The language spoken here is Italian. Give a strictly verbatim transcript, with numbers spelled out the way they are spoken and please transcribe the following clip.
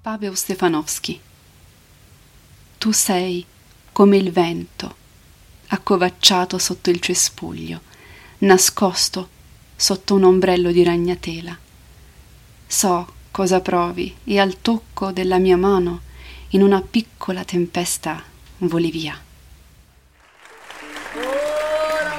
Paweł Stefanowski. Tu sei come il vento, accovacciato sotto il cespuglio, nascosto sotto un ombrello di ragnatela. So cosa provi e al tocco della mia mano in una piccola tempesta voli via.